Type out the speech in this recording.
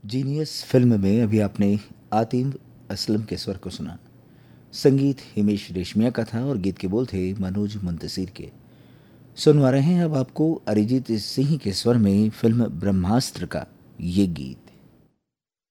Genius film में अभी आपने आतिम असलम के स्वर को सुना। संगीत हिमेश रेशमिया का था और गीत के बोल थे मनोज मुंतशिर के। सुनवा रहे हैं अब आपको अरिजीत सिंह के स्वर में फिल्म ब्रह्मास्त्र का ये गीत।